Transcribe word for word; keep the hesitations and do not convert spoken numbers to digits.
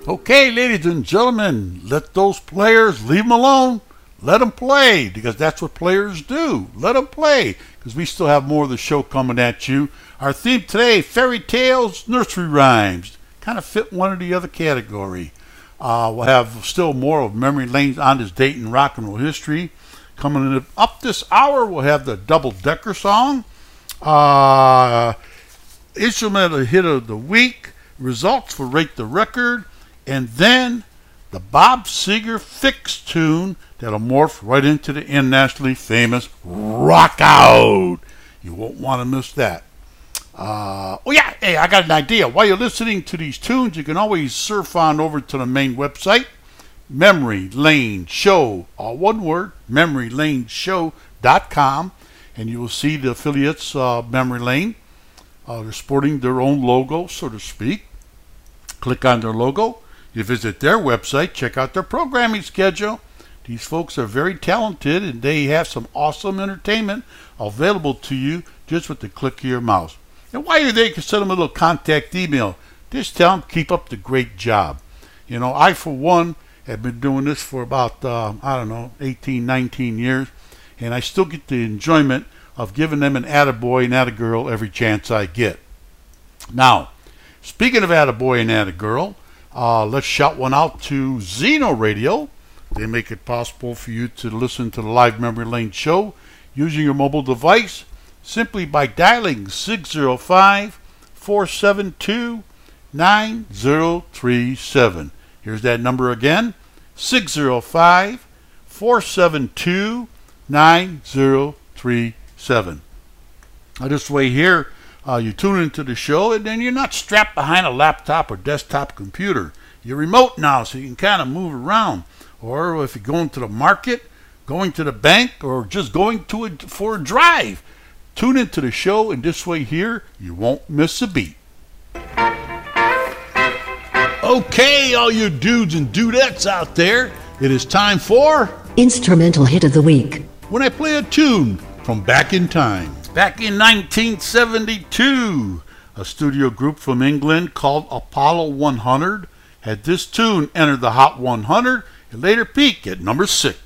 Okay, ladies and gentlemen, let those players leave them alone. Let them play, because that's what players do. Let them play, because we still have more of the show coming at you. Our theme today, fairy tales, nursery rhymes. Kind of fit one or the other category. Uh, we'll have still more of Memory Lane on this date in rock and roll history. Coming up this hour, we'll have the double-decker song. Uh, instrumental hit of the week. Results for Rate the Record. And then the Bob Seger Fix tune that'll morph right into the internationally famous Rock Out. You won't want to miss that. Uh, oh yeah, hey, I got an idea. While you're listening to these tunes, you can always surf on over to the main website, Memory Lane Show, all one word, memory lane show dot com, and you will see the affiliates, uh, Memory Lane. Uh, they're sporting their own logo, so to speak. Click on their logo. You visit their website, check out their programming schedule. These folks are very talented, and they have some awesome entertainment available to you just with the click of your mouse. And while you're there, you can send them a little contact email. Just tell them, keep up the great job. You know, I, for one, have been doing this for about, uh, I don't know, eighteen, nineteen years, and I still get the enjoyment of giving them an attaboy and attagirl every chance I get. Now, speaking of attaboy and attagirl, Uh, let's shout one out to Zeno Radio. They make it possible for you to listen to the live Memory Lane show using your mobile device simply by dialing six oh five, four seven two, nine oh three seven. Here's that number again, six oh five, four seven two, nine oh three seven. Now, this way here, Uh, you tune into the show, and then you're not strapped behind a laptop or desktop computer. You're remote now, so you can kind of move around. Or if you're going to the market, going to the bank, or just going to a, for a drive, tune into the show, and this way here, you won't miss a beat. Okay, all you dudes and dudettes out there, it is time for Instrumental Hit of the Week. When I play a tune from back in time. Back in nineteen seventy-two, a studio group from England called Apollo one hundred had this tune enter the Hot one hundred and later peak at number six.